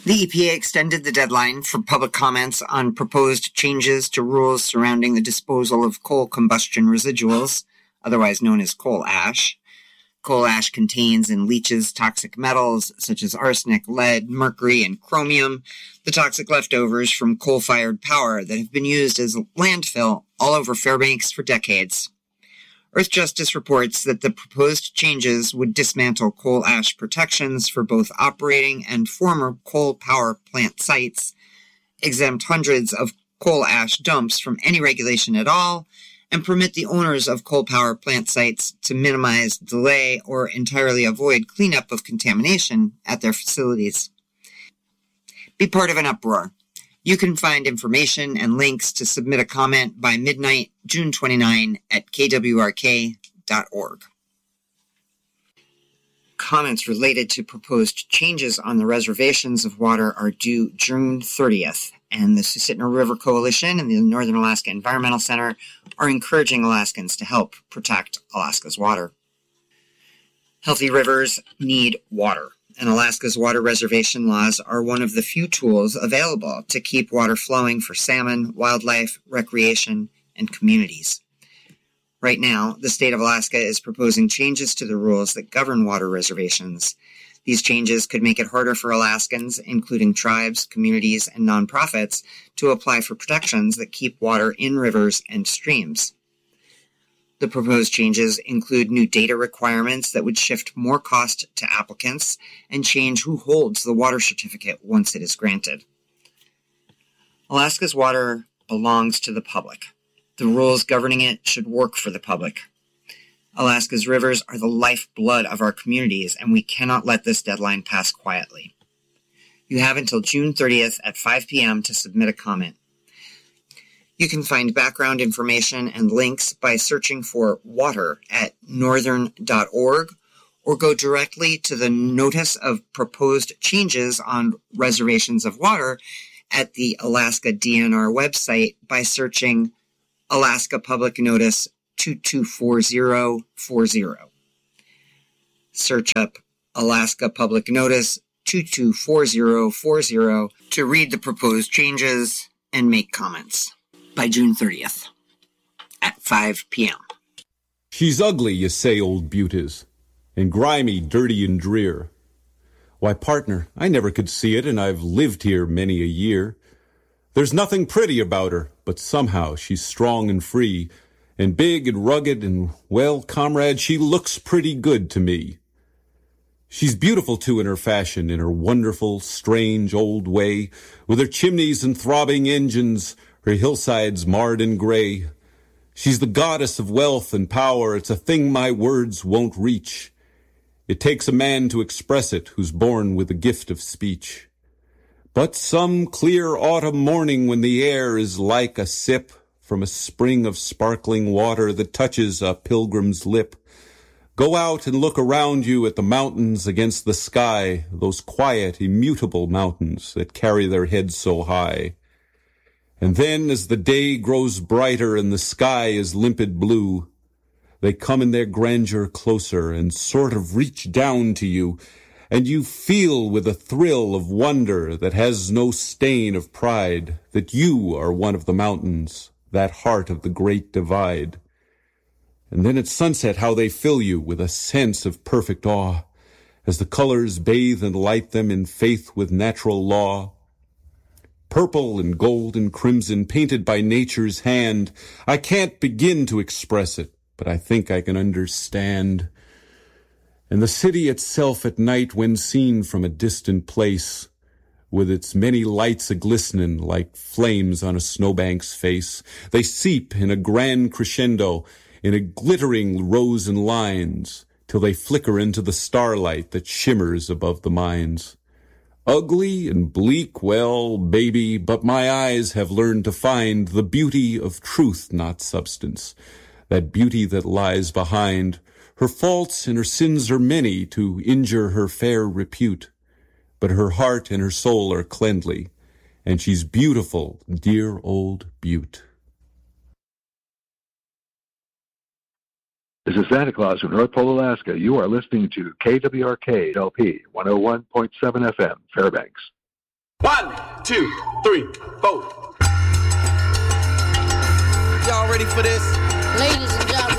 The EPA extended the deadline for public comments on proposed changes to rules surrounding the disposal of coal combustion residuals, otherwise known as coal ash. Coal ash contains and leaches toxic metals such as arsenic, lead, mercury, and chromium, the toxic leftovers from coal-fired power that have been used as landfill all over Fairbanks for decades. Earthjustice reports that the proposed changes would dismantle coal ash protections for both operating and former coal power plant sites, exempt hundreds of coal ash dumps from any regulation at all, and permit the owners of coal power plant sites to minimize, delay, or entirely avoid cleanup of contamination at their facilities. Be part of an uproar. You can find information and links to submit a comment by midnight, June 29 at kwrk.org. Comments related to proposed changes on the reservations of water are due June 30th, and the Susitna River Coalition and the Northern Alaska Environmental Center are encouraging Alaskans to help protect Alaska's water. Healthy rivers need water, and Alaska's water reservation laws are one of the few tools available to keep water flowing for salmon, wildlife, recreation, and communities. Right now, the state of Alaska is proposing changes to the rules that govern water reservations. These changes could make it harder for Alaskans, including tribes, communities, and nonprofits, to apply for protections that keep water in rivers and streams. The proposed changes include new data requirements that would shift more cost to applicants and change who holds the water certificate once it is granted. Alaska's water belongs to the public. The rules governing it should work for the public. Alaska's rivers are the lifeblood of our communities, and we cannot let this deadline pass quietly. You have until June 30th at 5 p.m. to submit a comment. You can find background information and links by searching for water at northern.org or go directly to the Notice of Proposed Changes on Reservations of Water at the Alaska DNR website by searching Alaska Public Notice 224040. Search up Alaska Public Notice 224040 to read the proposed changes and make comments by June 30th at 5 p.m. She's ugly, you say, old Butte is, and grimy, dirty, and drear. Why, partner, I never could see it, and I've lived here many a year. There's nothing pretty about her, but somehow she's strong and free, and big and rugged, and, well, comrade, she looks pretty good to me. She's beautiful, too, in her fashion, in her wonderful, strange, old way, with her chimneys and throbbing engines, her hillsides marred and gray. She's the goddess of wealth and power. It's a thing my words won't reach. It takes a man to express it who's born with the gift of speech. But some clear autumn morning when the air is like a sip from a spring of sparkling water that touches a pilgrim's lip, go out and look around you at the mountains against the sky, those quiet, immutable mountains that carry their heads so high. And then as the day grows brighter and the sky is limpid blue, they come in their grandeur closer and sort of reach down to you, and you feel with a thrill of wonder that has no stain of pride that you are one of the mountains, that heart of the great divide. And then at sunset how they fill you with a sense of perfect awe, as the colors bathe and light them in faith with natural law. Purple and gold and crimson painted by nature's hand, I can't begin to express it, but I think I can understand. And the city itself at night when seen from a distant place, with its many lights a-glistening like flames on a snowbank's face, they seep in a grand crescendo, in a glittering rows and lines, till they flicker into the starlight that shimmers above the mines. Ugly and bleak, well, baby, but my eyes have learned to find the beauty of truth, not substance, that beauty that lies behind. Her faults and her sins are many to injure her fair repute, but her heart and her soul are cleanly, and she's beautiful, dear old Butte. This is Santa Claus from North Pole, Alaska. You are listening to KWRK LP 101.7 FM, Fairbanks. 1, 2, 3, 4. Y'all ready for this? Ladies and gentlemen.